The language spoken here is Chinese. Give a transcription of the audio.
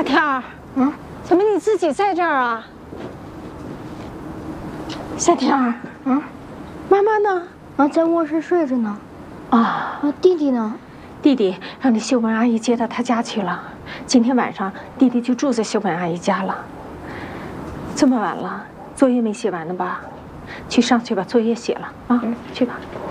天儿，怎么你自己在这儿啊？夏天儿，妈妈呢？ 在卧室睡着呢。弟弟呢？ 弟弟让你秀文阿姨接到他家去了。今天晚上弟弟就住在秀文阿姨家了。这么晚了，作业没写完呢吧？去上去把作业写了啊，去吧。